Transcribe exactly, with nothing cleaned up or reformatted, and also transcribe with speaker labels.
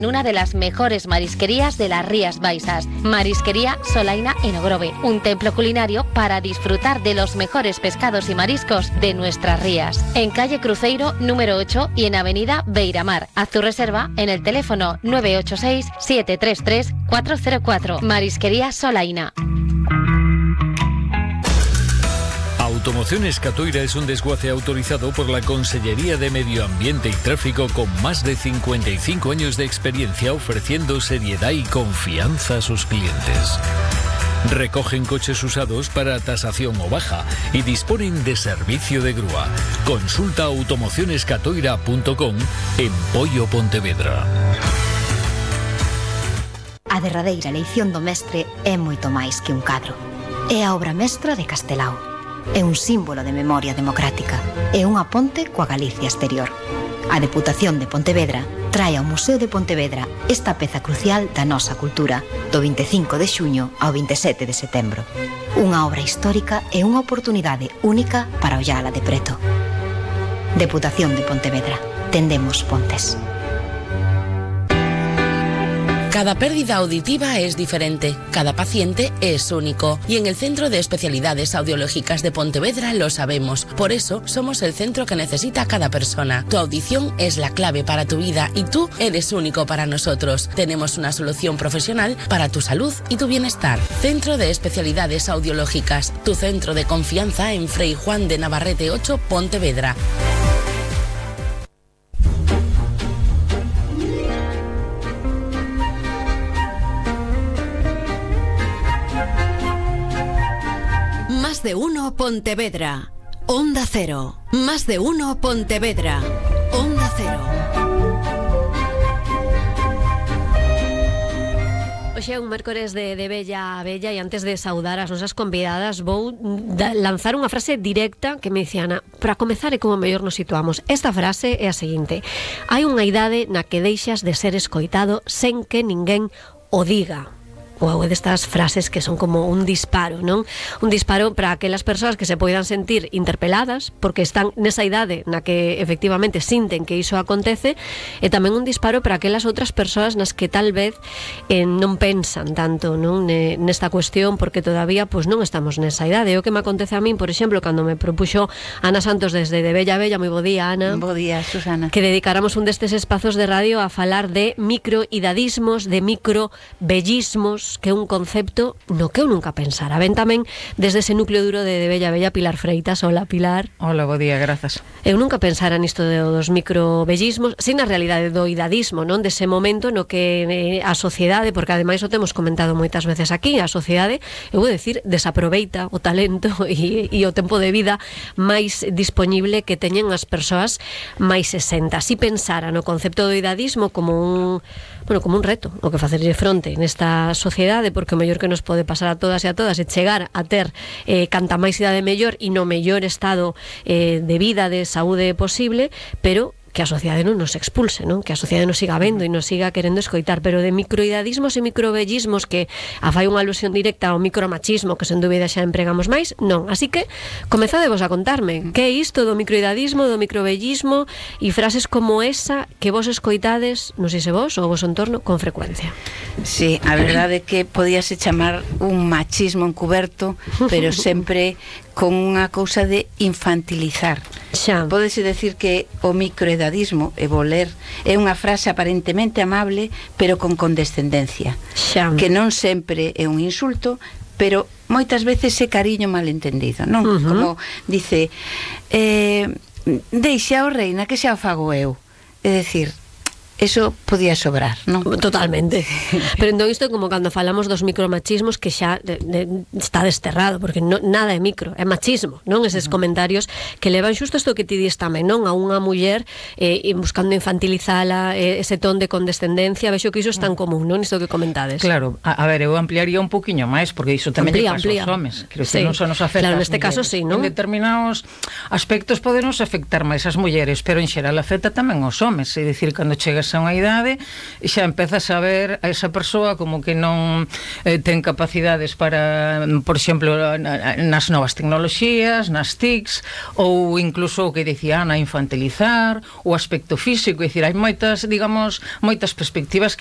Speaker 1: Una de las mejores marisquerías de las Rías Baixas, Marisquería Solaina en Ogrove, un templo culinario para disfrutar de los mejores pescados y mariscos de nuestras rías. En calle Cruceiro número ocho y en avenida Beiramar. Haz tu reserva en el teléfono nueve ocho seis, siete tres tres, cuatro cero cuatro. Marisquería Solaina.
Speaker 2: Automociones Catoira es un desguace autorizado por la Consellería de Medio Ambiente y Tráfico con más de cincuenta y cinco años de experiencia ofreciendo seriedad y confianza a sus clientes. Recogen coches usados para tasación o baja y disponen de servicio de grúa. Consulta automociones catoira punto com en Pollo Pontevedra.
Speaker 3: A derradeira eleición do mestre é moito máis que un cadro. É a obra mestra de Castelao. É un símbolo de memoria democrática. É unha ponte coa Galicia exterior. A Deputación de Pontevedra trae ao Museo de Pontevedra esta peza crucial da nosa cultura do vinte e cinco de xuño ao vinte e sete de setembro. Unha obra histórica e unha oportunidade única para ollala de preto. Deputación de Pontevedra. Tendemos pontes.
Speaker 4: Cada pérdida auditiva es diferente, cada paciente es único y en el Centro de Especialidades Audiológicas de Pontevedra lo sabemos. Por eso somos el centro que necesita cada persona. Tu audición es la clave para tu vida y tú eres único para nosotros. Tenemos una solución profesional para tu salud y tu bienestar. Centro de Especialidades Audiológicas, tu centro de confianza en Frei Juan de Navarrete ocho, Pontevedra.
Speaker 5: Más de uno Pontevedra. Onda Cero. Más de uno Pontevedra. Onda Cero.
Speaker 6: Hoxe é un mércores de, de Bella a Bella e antes de saudar as nosas convidadas vou da, lanzar unha frase directa que me dice Ana, para comezar e como mellor nos situamos. Esta frase é a seguinte: hai unha idade na que deixas de ser escoitado sen que ninguén o diga. Ou destas frases que son como un disparo, non? Un disparo para aquelas persoas que se poidan sentir interpeladas porque están nesa idade na que efectivamente sinten que iso acontece, e tamén un disparo para aquelas outras persoas nas que tal vez eh, non pensan tanto, non, nesta cuestión porque todavía pois non estamos nesa idade. O que me acontece a min, por exemplo, cando me propuxo Ana Santos desde de Bella a Bella, moi bo día, Ana.
Speaker 7: Bo día, Susana.
Speaker 6: Que dedicáramos un destes espazos de radio a falar de microidadismos, de microbellismos, que é un concepto no que eu nunca pensara. Ven tamén desde ese núcleo duro de, de Bella Bella Pilar Freitas. Hola, Pilar.
Speaker 8: Hola, bo día, grazas.
Speaker 6: Eu nunca pensara nisto de, dos microbellismos, sin a realidade do idadismo, non? Dese momento no que eh, a sociedade, porque ademais o temos comentado moitas veces aquí, a sociedade, eu vou decir, desaproveita o talento e, e o tempo de vida máis disponible que teñen as persoas máis sesenta. Si pensara no concepto do idadismo como un bueno, como un reto, o que facerlle fronte nesta sociedade, porque o mellor que nos pode pasar a todas e a todas é chegar a ter eh, canta máis idade mellor e no mellor estado eh, de vida, de saúde posible, pero que a sociedade non nos expulse, non? Que a sociedade nos siga vendo e nos siga querendo escoitar, pero de microidadismos e microbellismos que a fai unha alusión directa ao micromachismo, que sen dúbida xa empregamos máis, non. Así que comezadevos a contarme que é isto do microidadismo, do microbellismo e frases como esa que vos escoitades, non sei se vos ou vos entorno, con frecuencia.
Speaker 7: Sí, a verdade é que podíase chamar un machismo encuberto, pero sempre con unha cousa de infantilizar.
Speaker 6: Xa.
Speaker 7: Pódese decir que o microedadismo, e vou ler, é unha frase aparentemente amable, pero con condescendencia.
Speaker 6: Xa.
Speaker 7: Que non sempre é un insulto, pero moitas veces é cariño malentendido, non? Uh-huh. Como dice, eh, deixa o reina que xa o fago eu. É dicir, eso podía sobrar, non?
Speaker 6: Totalmente. Pero entón isto é como cando falamos dos micromachismos que xa de, de, está desterrado, porque no, nada é micro, é machismo, non? Eses uh-huh. comentarios que levan xusto isto que ti dis tamén, non? A unha muller eh, buscando infantilizala, eh, ese ton de condescendencia, vexo que iso é tan común, non? Isto que comentades.
Speaker 8: Claro, a, a ver, eu ampliaría un poquinho máis, porque iso tamén lle pasa aos homes. Creo que sí. Non só nos afecta
Speaker 6: claro, neste caso sí, non?
Speaker 8: En determinados aspectos podenos afectar máis as mulleres, pero en xeral afecta tamén aos homes, é dicir, cando chegas chegas a unha idade e xa empezas a ver a esa persoa como que non eh, ten capacidades para, por exemplo, nas novas tecnoloxías, nas T I Cs, ou incluso o que dicía Ana, infantilizar, o aspecto físico, é dicir, hai moitas, digamos, moitas perspectivas